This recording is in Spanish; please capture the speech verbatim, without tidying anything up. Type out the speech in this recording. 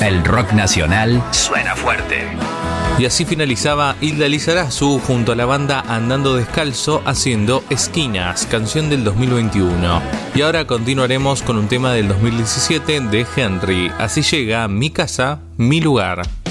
El rock nacional suena fuerte. Y así finalizaba Hilda Lizarazu junto a la banda Andando Descalzo haciendo Esquinas, canción del dos mil veintiuno. Y ahora continuaremos con un tema del dos mil diecisiete de Henry. Así llega Mi casa, mi lugar.